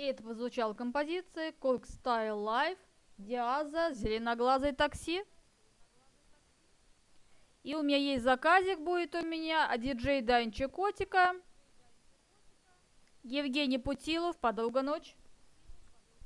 И это прозвучала композиция Coke Style Life, Диаза, Зеленоглазый такси. И у меня есть заказик будет у меня от диджей Данча Котика. Евгений Путилов, подруга ночь.